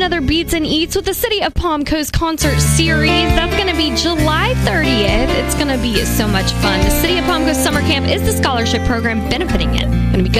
another Beats and Eats with the City of Palm Coast concert series. That's going to be July 30th. It's going to be so much fun. The City of Palm Coast Summer Camp is the scholarship program benefiting it. Going to be good.